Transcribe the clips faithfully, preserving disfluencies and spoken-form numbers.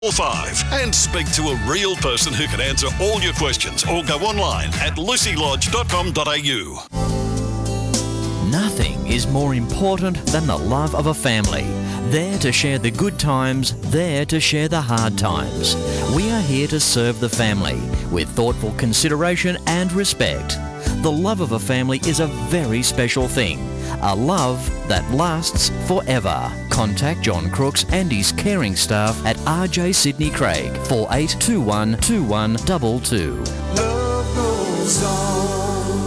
Or five and speak to a real person who can answer all your questions, or go online at lucy lodge dot com dot a u. Nothing is more important than the love of a family. There to share the good times, there to share the hard times. We are here to serve the family with thoughtful consideration and respect. The love of a family is a very special thing. A love that lasts forever. Contact John Crooks and his caring staff at R J Sydney Craig, four eight two one two one two two. Love goes on.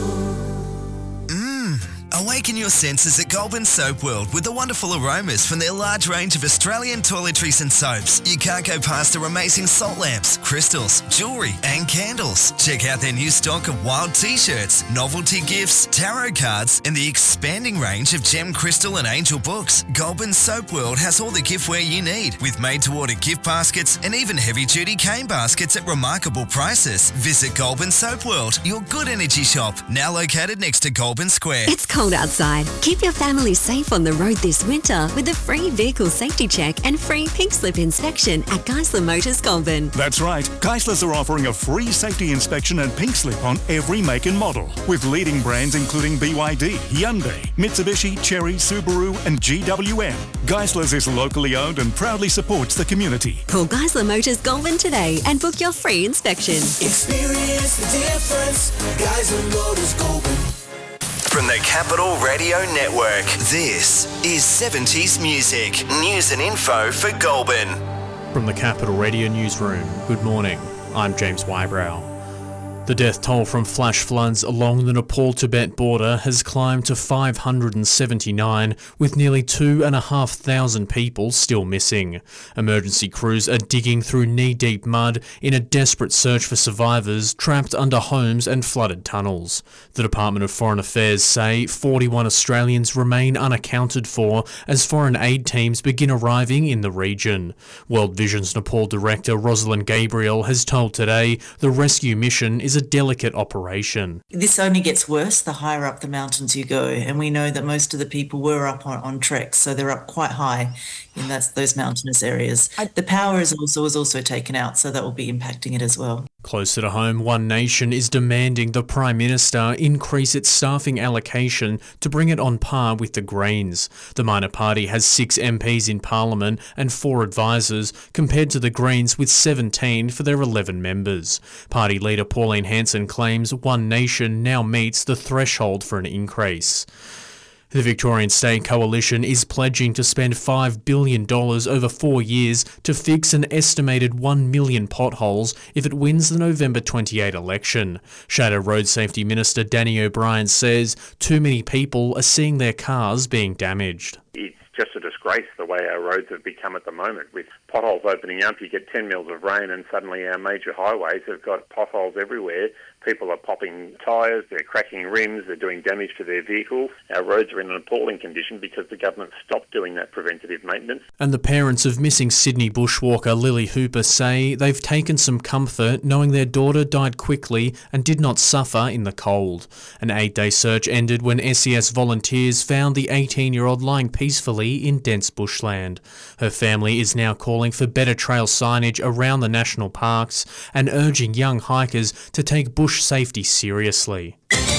Awaken your senses at Goulburn Soap World with the wonderful aromas from their large range of Australian toiletries and soaps. You can't go past their amazing salt lamps, crystals, jewellery and candles. Check out their new stock of wild t-shirts, novelty gifts, tarot cards and the expanding range of gem, crystal and angel books. Goulburn Soap World has all the giftware you need with made-to-order gift baskets and even heavy-duty cane baskets at remarkable prices. Visit Goulburn Soap World, your good energy shop, now located next to Goulburn Square. It's cold outside. Keep your family safe on the road this winter with a free vehicle safety check and free pink slip inspection at Geisler Motors Goulburn. That's right. Geislers are offering a free safety inspection and pink slip on every make and model, with leading brands including B Y D, Hyundai, Mitsubishi, Chery, Subaru and G W M. Geislers is locally owned and proudly supports the community. Call Geisler Motors Goulburn today and book your free inspection. Experience the difference. Geisler Motors Goulburn. From the Capital Radio Network, this is seventies Music, news and info for Goulburn. From the Capital Radio Newsroom, good morning, I'm James Wybrow. The death toll from flash floods along the Nepal-Tibet border has climbed to five hundred seventy-nine, with nearly two and a half thousand people still missing. Emergency crews are digging through knee-deep mud in a desperate search for survivors trapped under homes and flooded tunnels. The Department of Foreign Affairs say forty-one Australians remain unaccounted for as foreign aid teams begin arriving in the region. World Vision's Nepal director Rosalind Gabriel has told Today the rescue mission is a delicate operation. This only gets worse the higher up the mountains you go, and we know that most of the people were up on, on treks, so they're up quite high in that, those mountainous areas. I, the power is also was also taken out, so that will be impacting it as well. Closer to home, One Nation is demanding the Prime Minister increase its staffing allocation to bring it on par with the Greens. The minor party has six M Ps in Parliament and four advisors, compared to the Greens with seventeen for their eleven members. Party leader Pauline Hanson claims One Nation now meets the threshold for an increase. The Victorian State Coalition is pledging to spend five billion dollars over four years to fix an estimated one million potholes if it wins the November twenty-eighth election. Shadow Road Safety Minister Danny O'Brien says too many people are seeing their cars being damaged. It's just a disgrace the way our roads have become at the moment. With potholes opening up, you get ten mils of rain and suddenly our major highways have got potholes everywhere. People are popping tyres, they're cracking rims, they're doing damage to their vehicles. Our roads are in an appalling condition because the government stopped doing that preventative maintenance. And the parents of missing Sydney bushwalker Lily Hooper say they've taken some comfort knowing their daughter died quickly and did not suffer in the cold. An eight-day search ended when S E S volunteers found the eighteen-year-old lying peacefully in dense bushland. Her family is now calling for better trail signage around the national parks and urging young hikers to take bush safety seriously.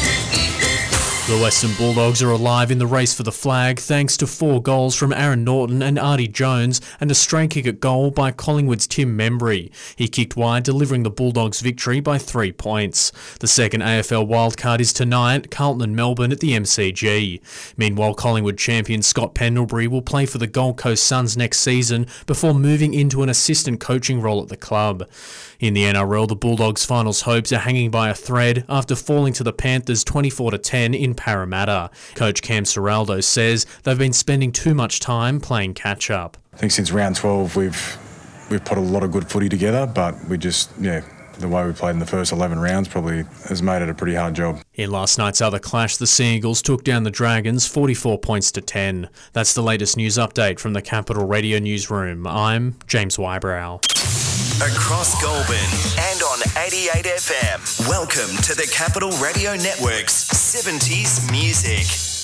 The Western Bulldogs are alive in the race for the flag thanks to four goals from Aaron Norton and Artie Jones and a stray kick at goal by Collingwood's Tim Membry. He kicked wide, delivering the Bulldogs' victory by three points. The second A F L wildcard is tonight, Carlton and Melbourne at the M C G. Meanwhile, Collingwood champion Scott Pendlebury will play for the Gold Coast Suns next season before moving into an assistant coaching role at the club. In the N R L, the Bulldogs' finals hopes are hanging by a thread after falling to the Panthers twenty-four to ten in Parramatta. Coach Cam Serraldo says they've been spending too much time playing catch-up. I think since round twelve we've we've put a lot of good footy together, but we just, yeah, the way we played in the first eleven rounds probably has made it a pretty hard job. In last night's other clash, the Sea Eagles took down the Dragons forty-four points to ten. That's the latest news update from the Capital Radio Newsroom. I'm James Wybrow. Across Goulburn and on eighty-eight F M, welcome to the Capital Radio Network's seventies Music.